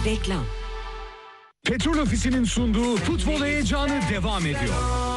Reklam. Petrol Ofisi'nin sunduğu futbol heyecanı devam ediyor.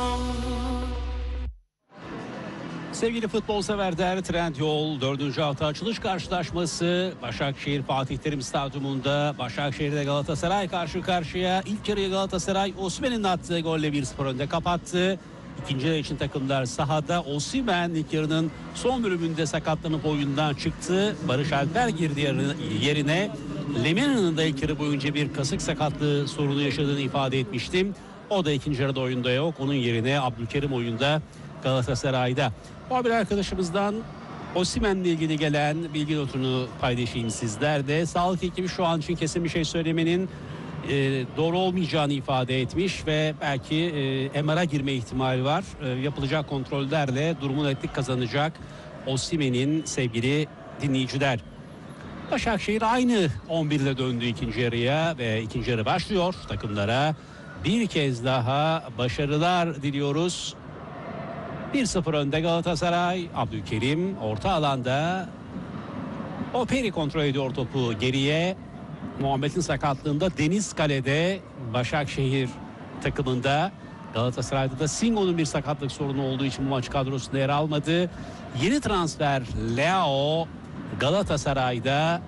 Sevgili futbol severler, Trendyol 4. hafta açılış karşılaşması Başakşehir Fatih Terim Stadyumunda Başakşehir'de Galatasaray karşı karşıya. İlk yarıyı Galatasaray Osimhen'in attığı golle 1-0 önde kapattı. İkinci yarı için takımlar sahada. Osimhen ilk yarının son bölümünde sakatlanıp oyundan çıktı. Barış Alper girdi yerine. Lemina'nın da ilk yarı boyunca bir kasık sakatlığı sorunu yaşadığını ifade etmiştim. O da ikinci yarıda oyunda yok. Onun yerine Abdülkerim oyunda Galatasaray'da. Bir arkadaşımızdan Osimhen'le ilgili gelen bilgi notunu paylaşayım sizlerle. Sağlık ekibi şu an için kesin bir şey söylemenin doğru olmayacağını ifade etmiş ve belki MR'a girme ihtimali var. Yapılacak kontrollerle durumu netlik kazanacak Osimhen'in sevgili dinleyiciler. Başakşehir aynı 11 ile döndü ikinci yarıya ve ikinci yarı başlıyor. Takımlara bir kez daha başarılar diliyoruz. 1-0 önde Galatasaray. Abdülkerim orta alanda. Operi kontrol ediyor topu geriye. Muhammed'in sakatlığında Deniz kalede Başakşehir takımında. Galatasaray'da da Singo'nun bir sakatlık sorunu olduğu için bu maç kadrosunda yer almadı. Yeni transfer Leao Galatasaray'da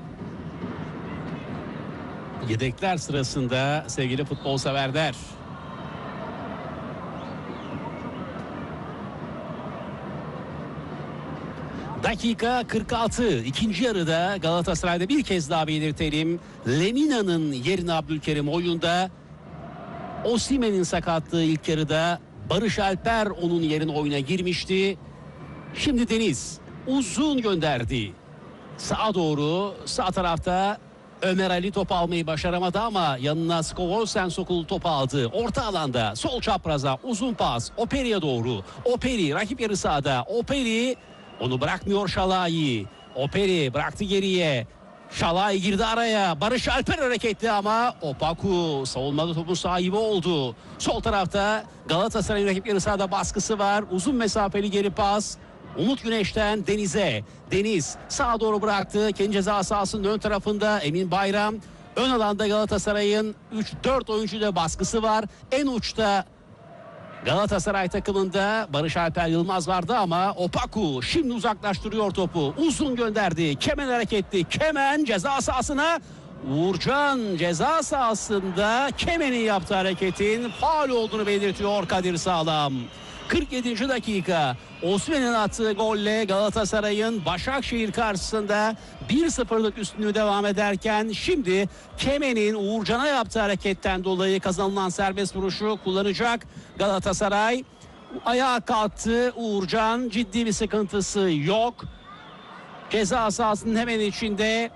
yedekler sırasında sevgili futbol severler. Dakika 46. İkinci yarıda Galatasaray'da bir kez daha belirtelim. Lemina'nın yerine Abdülkerim oyunda. Osimhen'in sakatlığı ilk yarıda. Barış Alper onun yerine oyuna girmişti. Şimdi Deniz uzun gönderdi. Sağa doğru, sağ tarafta Ömer Ali topu almayı başaramadı ama yanına Skovolsen Sokul topu aldı. Orta alanda sol çapraza uzun pas Operi'ye doğru. Operi rakip yarı sahada. Operi onu bırakmıyor Şalai. Operi bıraktı geriye. Şalai girdi araya. Barış Alper hareketli ama Opaku savunmada topun sahibi oldu. Sol tarafta Galatasaray'ın rakip yarı sahada baskısı var. Uzun mesafeli geri pas. Umut Güneş'ten Deniz'e. Deniz sağa doğru bıraktı. Kendi ceza sahasının ön tarafında Emin Bayram. Ön alanda Galatasaray'ın 3-4 oyuncuyla baskısı var. En uçta Galatasaray takımında Barış Alper Yılmaz vardı ama Opaku şimdi uzaklaştırıyor topu. Uzun gönderdi. Kemen hareketli. Kemen ceza sahasına. Uğurcan ceza sahasında Kemen'in yaptığı hareketin faul olduğunu belirtiyor Kadir Sağlam. 47. dakika Osimhen'in attığı golle Galatasaray'ın Başakşehir karşısında 1-0'lık üstünlüğü devam ederken şimdi Kemen'in Uğurcan'a yaptığı hareketten dolayı kazanılan serbest vuruşu kullanacak Galatasaray. Ayağa kalktı Uğurcan, ciddi bir sıkıntısı yok. Ceza sahasının hemen içinde